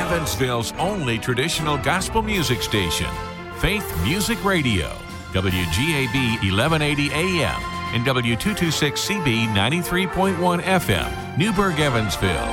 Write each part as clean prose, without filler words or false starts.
Evansville's only traditional gospel music station, Faith Music Radio, WGAB 1180 AM and W226CB 93.1 FM, Newburgh, Evansville.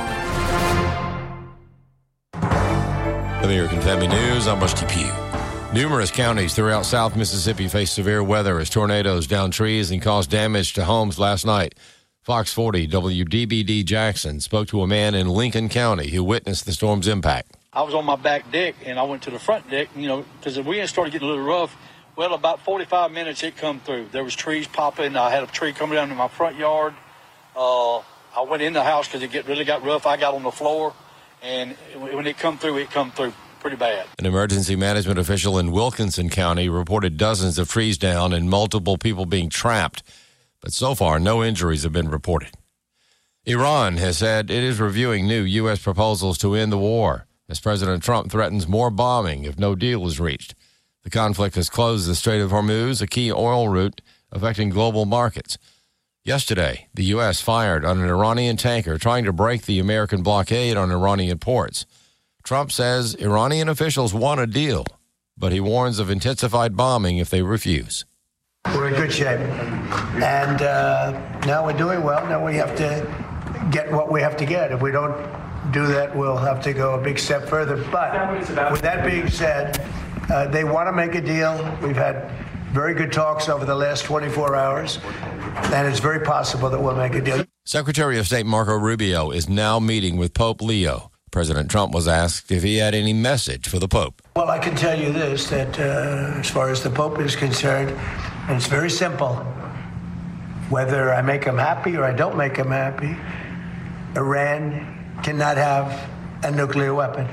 The American Family News, I'm Rusty Pugh. Numerous counties throughout South Mississippi face severe weather as tornadoes downed trees and caused damage to homes last night. Fox 40 WDBD Jackson spoke to a man in Lincoln County who witnessed the storm's impact. I was on my back deck, and I went to the front deck, because the wind started getting a little rough. Well, about 45 minutes it come through. There was trees popping. I had a tree coming down in my front yard. I went in the house because it really got rough. I got on the floor, and when it come through pretty bad. An emergency management official in Wilkinson County reported dozens of trees down and multiple people being trapped. But so far, no injuries have been reported. Iran has said it is reviewing new U.S. proposals to end the war as President Trump threatens more bombing if no deal is reached. The conflict has closed the Strait of Hormuz, a key oil route affecting global markets. Yesterday, the U.S. fired on an Iranian tanker trying to break the American blockade on Iranian ports. Trump says Iranian officials want a deal, but he warns of intensified bombing if they refuse. We're in good shape. And now we're doing well. Now we have to get what we have to get. If we don't do that, we'll have to go a big step further. But with that being said, they want to make a deal. We've had very good talks over the last 24 hours, and it's very possible that we'll make a deal. Secretary of State Marco Rubio is now meeting with Pope Leo. President Trump was asked if he had any message for the Pope. Well, I can tell you this, that as far as the Pope is concerned, and it's very simple. Whether I make him happy or I don't make him happy, Iran cannot have a nuclear weapon.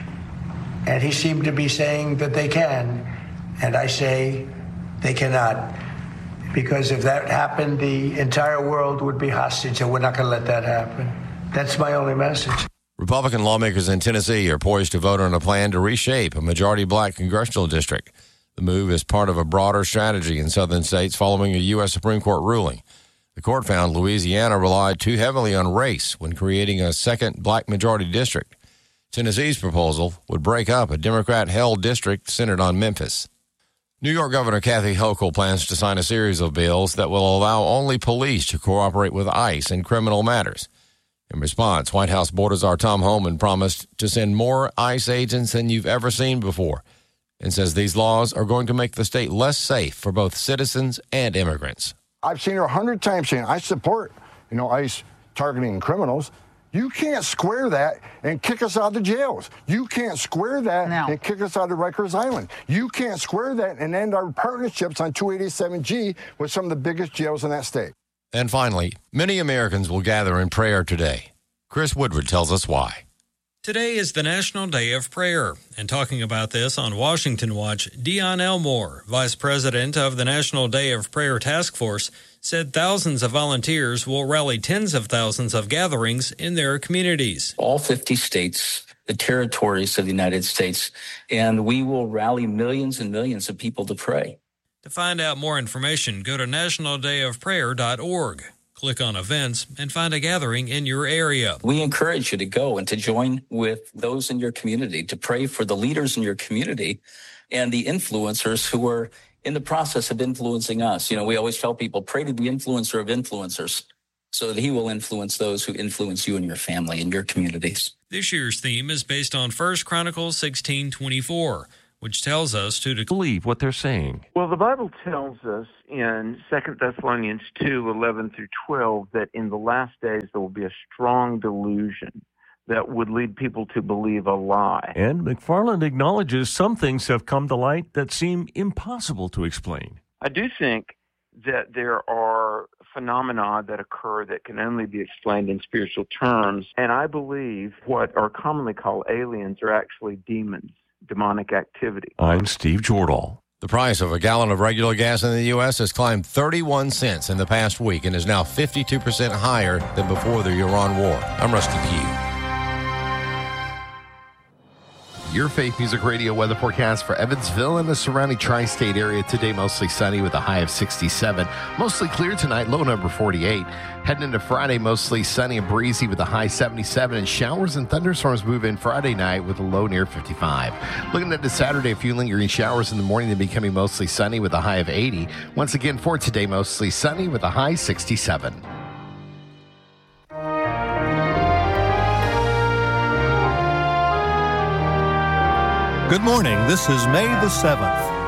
And he seemed to be saying that they can. And I say they cannot. Because if that happened, the entire world would be hostage, and we're not going to let that happen. That's my only message. Republican lawmakers in Tennessee are poised to vote on a plan to reshape a majority-black congressional district. The move is part of a broader strategy in southern states following a U.S. Supreme Court ruling. The court found Louisiana relied too heavily on race when creating a second black majority district. Tennessee's proposal would break up a Democrat-held district centered on Memphis. New York Governor Kathy Hochul plans to sign a series of bills that will allow only police to cooperate with ICE in criminal matters. In response, White House Border Czar Tom Homan promised to send more ICE agents than you've ever seen before, and says these laws are going to make the state less safe for both citizens and immigrants. I've seen her 100 times saying, I support, ICE targeting criminals. You can't square that and kick us out of the jails. You can't square that and kick us out of Rikers Island. You can't square that and end our partnerships on 287G with some of the biggest jails in that state. And finally, many Americans will gather in prayer today. Chris Woodward tells us why. Today is the National Day of Prayer, and talking about this on Washington Watch, Dion Elmore, Vice President of the National Day of Prayer Task Force, said thousands of volunteers will rally tens of thousands of gatherings in their communities. All 50 states, the territories of the United States, and we will rally millions and millions of people to pray. To find out more information, go to nationaldayofprayer.org. Click on events and find a gathering in your area. We encourage you to go and to join with those in your community, to pray for the leaders in your community and the influencers who are in the process of influencing us. We always tell people, pray to the influencer of influencers so that he will influence those who influence you and your family and your communities. This year's theme is based on 1 Chronicles 16:24. Which tells us to believe what they're saying. Well, the Bible tells us in 2 Thessalonians 2:11 through 12 that in the last days there will be a strong delusion that would lead people to believe a lie. And McFarland acknowledges some things have come to light that seem impossible to explain. I do think that there are phenomena that occur that can only be explained in spiritual terms, and I believe what are commonly called aliens are actually demons. Demonic activity. I'm Steve Jordahl. The price of a gallon of regular gas in the U.S. has climbed 31 cents in the past week and is now 52% higher than before the Iran war. I'm Rusty Pugh. Your Faith Music Radio weather forecast for Evansville and the surrounding tri-state area. Today, mostly sunny with a high of 67. Mostly clear tonight, low number 48. Heading into Friday, mostly sunny and breezy with a high 77. And showers and thunderstorms move in Friday night with a low near 55. Looking at the Saturday, a few lingering showers in the morning, then becoming mostly sunny with a high of 80. Once again, for today, mostly sunny with a high 67. Good morning. This is May the 7th.